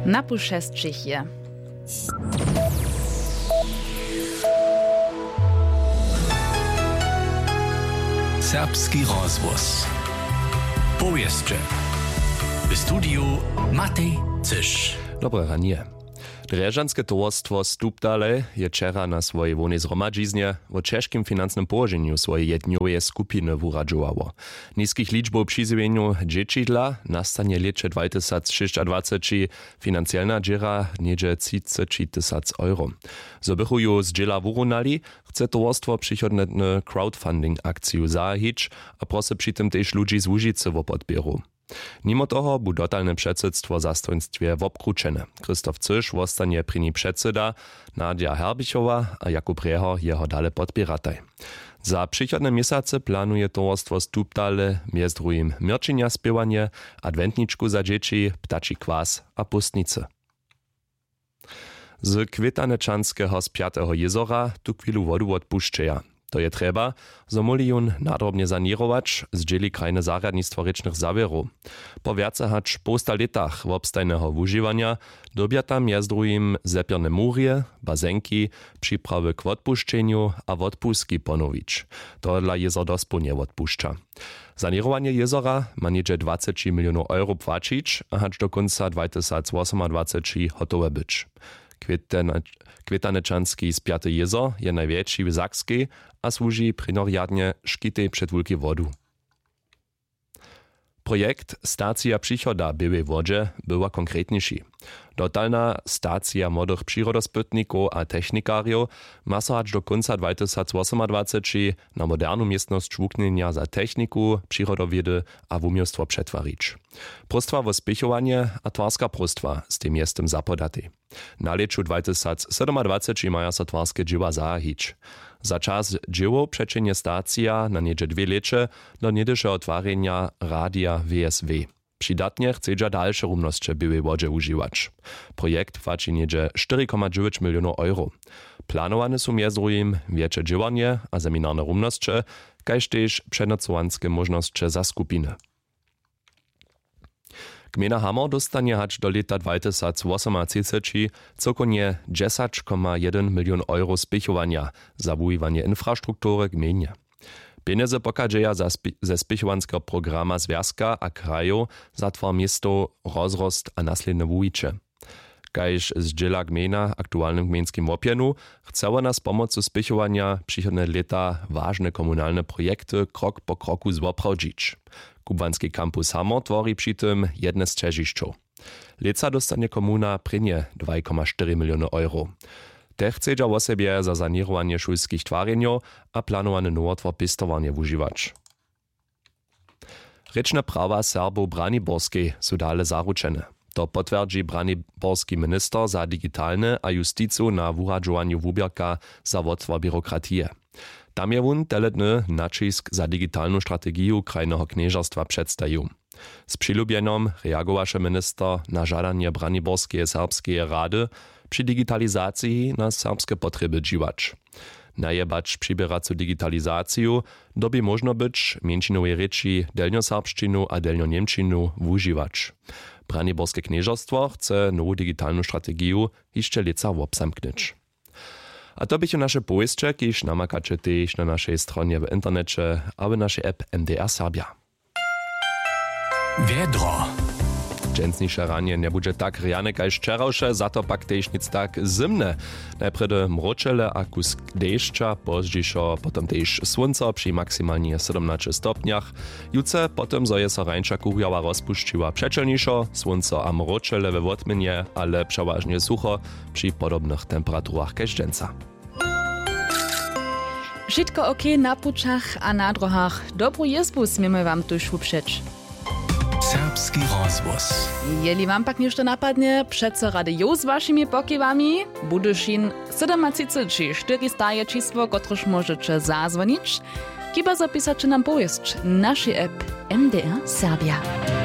Na Puszczeszczychie. Serbski rozvoz. Powieszcze. W studiu Matej Cysz. Dobre ranie. Drežanske towarstwo Stupdale je wczera na swojej wolnej zhromadźiznie o ciężkim finansnym położeniu swojej jednowej skupiny wuradżowało. Niskich liczbów przyzwieniu dzieci nastanie lecie 2026 finansjalna dziera niedzie 30 000 euro. So bychu ju z dziela wurunali, chce towarstwo przychodne crowdfunding akciju zahić, a prosy przy tym też ludzi z Łužice w podbieru. Mimo toho bu dotalne předsydstwo zastojnstwie wobkručene. Krzysztof Cysz wostanie prini předsyda, Nadia Herbichowa a Jakub Reho jeho dale podbirataj. Za przychodne miesiące planuje towarstwo Stupdale między drugim mierczenia spiewanie, adwentniczku za dzieci, ptaczy kwas a pustnice. Z Kwitanečanskeho z 5. jezora tu chwilu wodu odpuszczeja. To je treba, zo moli jun nadrobnie sanirować, zdzieli krajne zarjadnictwo rečnych zawierów. Po wiace hacz posta letach wobstajnego wużywania dobia tam jest drugim zepierne murie, bazenki, przyprawy k odpuszczeniu a odpustki ponowić. To dla jezor dospo nie odpuszcza. Sanirowanie jezora ma niedzie 20 milionów euro płacić, a hacz do końca 2028 hotowe być. Kwitanečanski z 5. jezor je największy w Sakskiej, a służy primordialnie szkitej przedwólki wodu. Projekt Stacja Przychoda Białej Wodzie była konkretniejszy. Dotalna stacja młodych przyrodospytników a technikariów ma so aż do końca 2028 na moderną miestność człuknienia za techniku, przyrodowiedy a wumiostwo przetwarić. Prostwa o spěchovanie a twarska prostwa z tym miestem zapodaty. Na leczu 2027 maja so twarske dzieła zahić. Za czas dzieło przecienie stacja na niedzie 2 lecze do niedysze otwarenia radia WSW. Przydatnie chcedza dalsze rumnosće Białej Wodzie używać. Projekt płaci niedzie 4,9 milionów euro. Planowane są między drugim większe dziełanie a seminarne rumnosće, kaž też przenocowanskie możności za skupiny. Gmina Hammer dostanie hacz do leta 2038 cokonie 10,1 milion euro spěchovania za wujiwanie infrastruktury gminie. Pieniądze pokażeja ze spěchovanského programa Związka a kraju za twar miesto, rozrost a nasledne wujicze. Kaž zdziela gmina aktualnym gminskim opjenu, chce ona z pomocą spěchovania przychodne leta ważne komunalne projekty krok po kroku zwoprawdzić. Kubanski kampus Hammer tworzy przy tym jedne z ciężiszczów. Leca dostanie komuna prynie 2,4 miliony euro. Te chcedza o sobie za sanirowanie szulskich twarjenjów a planowane nowotwór pistowanie używać. Rečne prawa Serbów Braniborskiej są dale zaručene. To potwierdzi braniborski minister za digitalne a justicu na wuradžovanju wubierka za wotwór biurokratije. Tam je wun teledny nacisk za digitalną strategię krajnego knieżerstwa przedstawił. Z przylubienom reagowaše minister na żadanie Braniborskiej serbskiej rady przy digitalizacji na serbskie potrzeby dziwacz. Najebacz przybieracą digitalizację dobi można być mięcinowej reči delnioserbszczynu a delnioniemczynu wużywać. Braniborskie knieżerstwo chce nową digitalną strategię jeszcze leca obsamknąć. A to bycie nasze powieszcze, kiż namakacie też na naszej stronie w internecie, a w naszej app MDR Serbia. Wiedro. Dżęsniejsze ranie nie będzie tak rjane kaj wczorajsze, za to pak też nic tak zimne. Najpierw mroczele a kus deszcza, pozdziejszo potem też słońce przy maksymalnie 17 stopniach. Jutce potem zoje so rańcza kurjała rozpuściła przeczelniejszo, słońce a mroczele we wotminie, ale przeważnie sucho przy podobnych temperaturach kaj dżęca. Wszystko ok na puczach a na drohach. Dobrą jezbu smiemy wam tu szuprzeć. Serbski rozvoz. Jeli wam pak ništo napadnie, přece rady jo s vašimi pokywami, Budyšin 37 či 400 čísło, kotrež możecie zazvonić, kiba zapisacie nam powieszcz naszej app MDR Serbia.